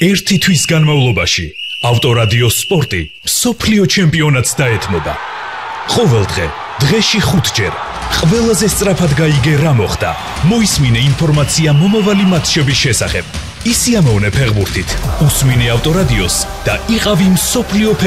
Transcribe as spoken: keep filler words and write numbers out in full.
ერთი თვის განმავლობაში ავტორადიო სპორტი მსოფლიო ჩემპიონატს დაეთმობა. ყოველ დღე, დღეში ხუთჯერ, ყველაზე სწრაფად გაიგე რა მოხდა. მოისმინე ინფორმაცია მომავალი მატჩების შესახებ. ისიამოვნე ფეხბურთით, უსმინე ავტორადიოს და იყავი მსოფლიო